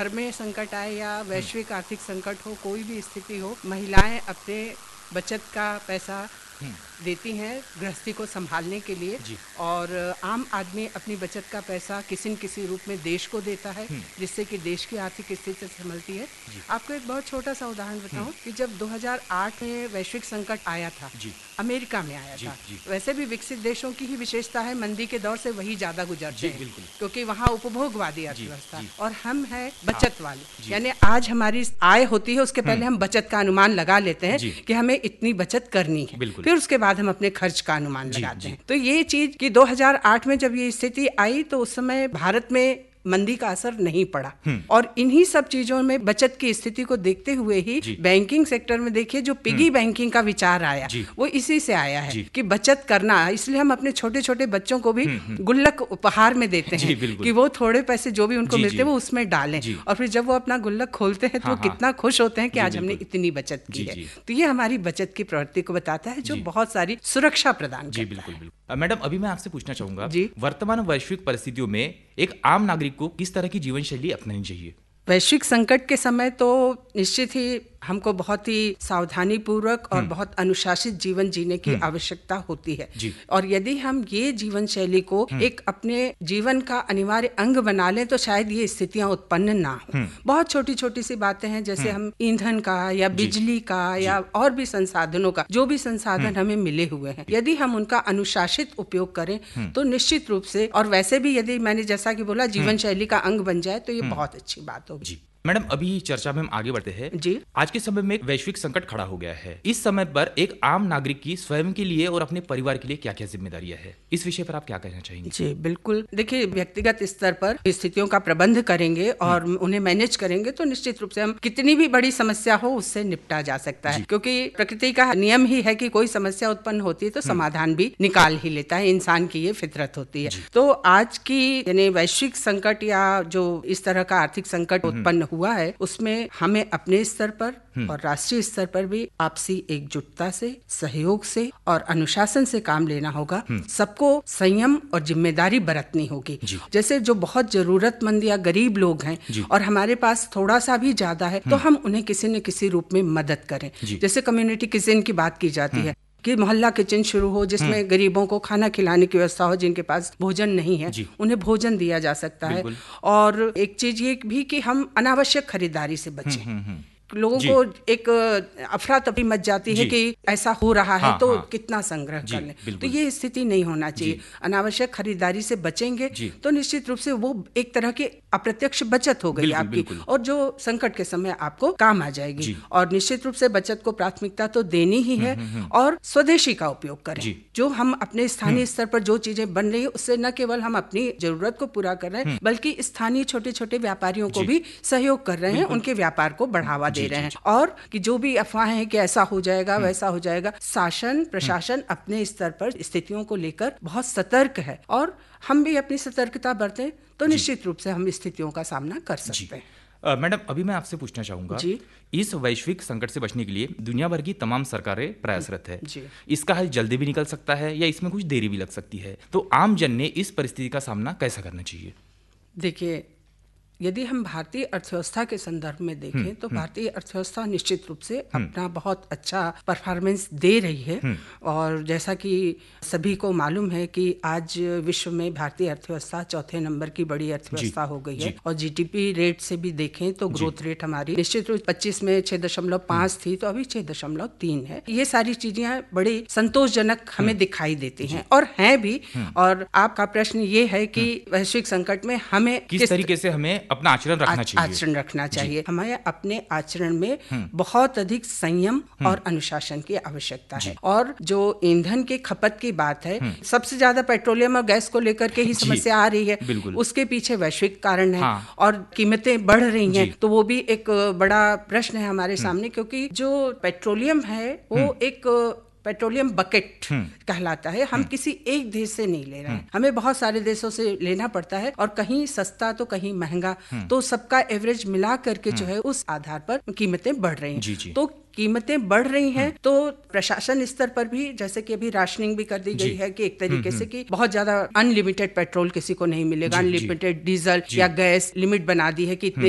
घर में संकट आए या वैश्विक आर्थिक संकट हो, कोई भी स्थिति हो, महिलाएं अपने बचत का पैसा देती हैं गृहस्थी को संभालने के लिए, और आम आदमी अपनी बचत का पैसा किसी न किसी रूप में देश को देता है, जिससे कि देश की आर्थिक स्थिति संभलती है। आपको एक बहुत छोटा सा उदाहरण बताऊं कि जब 2008 में वैश्विक संकट आया था, अमेरिका में आया था। वैसे भी विकसित देशों की ही विशेषता है, मंदी के दौर से वही ज्यादा गुजरते हैं, क्योंकि वहाँ उपभोगवादी अर्थव्यवस्था, और हम है बचत वाले। यानी आज हमारी आय होती है, उसके पहले हम बचत का अनुमान लगा लेते हैं कि हमें इतनी बचत करनी है, फिर उसके बाद हम अपने खर्च का अनुमान लगाते हैं। तो ये चीज कि 2008 में जब ये स्थिति आई तो उस समय भारत में मंदी का असर नहीं पड़ा, और इन्हीं सब चीजों में बचत की स्थिति को देखते हुए ही बैंकिंग सेक्टर में देखिए जो पिगी बैंकिंग का विचार आया, वो इसी से आया है कि बचत करना। इसलिए हम अपने छोटे छोटे बच्चों को भी गुल्लक उपहार में देते हैं कि वो थोड़े पैसे जो भी उनको मिलते हैं वो उसमें डालें, और फिर जब वो अपना गुल्लक खोलते हैं तो वो कितना खुश होते हैं कि आज हमने इतनी बचत की है। तो ये हमारी बचत की प्रवृत्ति को बताता है, जो बहुत सारी सुरक्षा प्रदान करता है। बिल्कुल। मैडम, अभी मैं आपसे पूछना चाहूंगा, वर्तमान वैश्विक परिस्थितियों में एक आम नागरिक को किस तरह की जीवन शैली अपनानी चाहिए? वैश्विक संकट के समय तो निश्चित ही हमको बहुत ही सावधानी पूर्वक और बहुत अनुशासित जीवन जीने की आवश्यकता होती है, और यदि हम ये जीवन शैली को एक अपने जीवन का अनिवार्य अंग बना लें तो शायद ये स्थितियां उत्पन्न ना हो। बहुत छोटी छोटी सी बातें हैं, जैसे हम ईंधन का या बिजली का या और भी संसाधनों का, जो भी संसाधन हमें मिले हुए हैं, यदि हम उनका अनुशासित उपयोग करें तो निश्चित रूप से, और वैसे भी यदि मैंने जैसा कि बोला जीवन शैली का अंग बन जाए तो ये बहुत अच्छी बात होगी। मैडम, अभी चर्चा में हम आगे बढ़ते हैं। आज के समय में एक वैश्विक संकट खड़ा हो गया है। इस समय पर एक आम नागरिक की स्वयं के लिए और अपने परिवार के लिए क्या क्या जिम्मेदारियां हैं, इस विषय पर आप क्या कहना चाहेंगे? जी बिल्कुल, देखिए व्यक्तिगत स्तर पर स्थितियों का प्रबंध करेंगे और उन्हें मैनेज करेंगे तो निश्चित रूप से हम कितनी भी बड़ी समस्या हो उससे निपटा जा सकता है, क्योंकि प्रकृति का नियम ही है कि कोई समस्या उत्पन्न होती है तो समाधान भी निकाल ही लेता है, इंसान की ये फितरत होती है। तो आज की यानी वैश्विक संकट या जो इस तरह का आर्थिक संकट उत्पन्न हुआ है, उसमें हमें अपने स्तर पर और राष्ट्रीय स्तर पर भी आपसी एकजुटता से, सहयोग से और अनुशासन से काम लेना होगा। सबको संयम और जिम्मेदारी बरतनी होगी। जैसे जो बहुत जरूरतमंद या गरीब लोग हैं और हमारे पास थोड़ा सा भी ज्यादा है तो हम उन्हें किसी न किसी रूप में मदद करें। जैसे कम्युनिटी किचन की बात की जाती है कि मोहल्ला किचन शुरू हो, जिसमें गरीबों को खाना खिलाने की व्यवस्था हो, जिनके पास भोजन नहीं है उन्हें भोजन दिया जा सकता है। और एक चीज ये भी कि हम अनावश्यक खरीदारी से बचें। लोगों को एक अफरा तफरी मच जाती है कि ऐसा हो रहा है तो कितना संग्रह कर लें, तो ये स्थिति नहीं होना चाहिए। अनावश्यक खरीदारी से बचेंगे तो निश्चित रूप से वो एक तरह की अप्रत्यक्ष बचत हो गई आपकी, और जो संकट के समय आपको काम आ जाएगी। और निश्चित रूप से बचत को प्राथमिकता तो देनी ही है, और स्वदेशी का उपयोग करें। जो हम अपने स्थानीय स्तर पर जो चीजें बन रही है उससे न केवल हम अपनी जरूरत को पूरा कर रहे हैं बल्कि स्थानीय छोटे छोटे व्यापारियों को भी सहयोग कर रहे हैं, उनके व्यापार को बढ़ावा दे रहे हैं। और कि जो भी अफवाहें हैं कि ऐसा हो जाएगा वैसा हो जाएगा, शासन प्रशासन अपने स्तर पर स्थितियों को लेकर बहुत सतर्क है, और हम भी अपनी सतर्कता बरतें तो निश्चित रूप से हम स्थितियों का सामना कर सकते हैं। मैडम, अभी मैं आपसे पूछना चाहूंगा, इस वैश्विक संकट से बचने के लिए दुनिया भर की तमाम सरकारें प्रयासरत है। इसका हल जल्दी भी निकल सकता है या इसमें कुछ देरी भी लग सकती है, तो आम जन ने इस परिस्थिति का सामना कैसा करना चाहिए? देखिए, यदि हम भारतीय अर्थव्यवस्था के संदर्भ में देखें तो भारतीय अर्थव्यवस्था निश्चित रूप से अपना बहुत अच्छा परफॉर्मेंस दे रही है, और जैसा कि सभी को मालूम है कि आज विश्व में भारतीय अर्थव्यवस्था चौथे नंबर की बड़ी अर्थव्यवस्था हो गई है, और जीडीपी रेट से भी देखें तो ग्रोथ रेट हमारी निश्चित रूप 25 में 6.5 थी तो अभी 6.3 है। ये सारी चीजें बड़ी संतोषजनक हमें दिखाई देती हैं और हैं भी। और आपका प्रश्न ये है कि वैश्विक संकट में हमें किस तरीके से हमें अपना आचरण रखना चाहिए। हमें अपने आचरण में बहुत अधिक संयम और अनुशासन की आवश्यकता है। और जो ईंधन की खपत की बात है, सबसे ज्यादा पेट्रोलियम और गैस को लेकर के ही समस्या आ रही है, उसके पीछे वैश्विक कारण है और कीमतें बढ़ रही हैं, तो वो भी एक बड़ा प्रश्न है हमारे सामने, क्योंकि जो पेट्रोलियम है वो एक पेट्रोलियम बकेट कहलाता है। हम किसी एक देश से नहीं ले रहे हैं, हमें बहुत सारे देशों से लेना पड़ता है, और कहीं सस्ता तो कहीं महंगा, तो सबका एवरेज मिला करके जो है उस आधार पर कीमतें बढ़ रही हैं। तो कीमतें बढ़ रही हैं तो प्रशासन स्तर पर भी जैसे कि अभी राशनिंग भी कर दी गई है कि एक तरीके से कि बहुत ज्यादा अनलिमिटेड पेट्रोल किसी को नहीं मिलेगा, अनलिमिटेड डीजल या गैस लिमिट बना दी है कि इतने